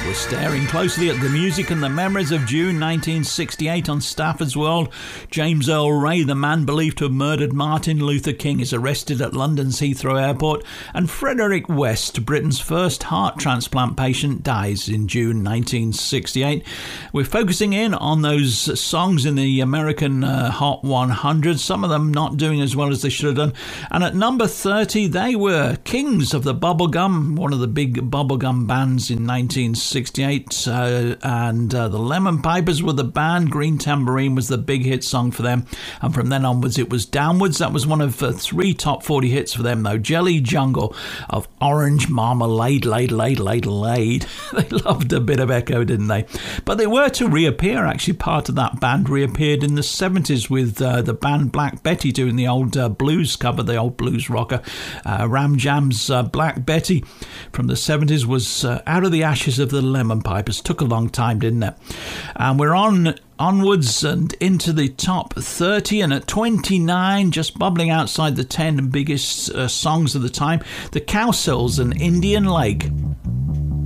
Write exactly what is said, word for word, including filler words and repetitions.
Staring closely at the music and the memories of June nineteen sixty-eight on Stafford's World. James Earl Ray, the man believed to have murdered Martin Luther King, is arrested at London's Heathrow Airport, and Frederick West, Britain's first heart transplant patient, dies in June nineteen sixty-eight. We're focusing in on those songs in the American uh, Hot one hundred, some of them not doing as well as they should have done. And at number thirty, they were Kings of the Bubblegum, one of the big bubblegum bands in nineteen sixty-eight, uh, and uh, the Lemon Pipers were the band. Green Tambourine was the big hit song for them, and from then onwards it was Downwards. That was one of uh, three top forty hits for them, though. Jelly Jungle of Orange Marmalade, laid, laid, laid, laid. They loved a bit of echo, didn't they? But they were to reappear. Actually, part of that band reappeared in the seventies with uh, the band Black Betty doing the old uh, blues cover, the old blues rocker. Uh, Ram Jam's uh, Black Betty from the seventies was uh, out of the ashes of the Lemon Pipers. Took a long time, didn't it? And we're on onwards and into the top thirty, and at twenty-nine, just bubbling outside the ten biggest uh, songs of the time, the Cowsills and Indian Lake.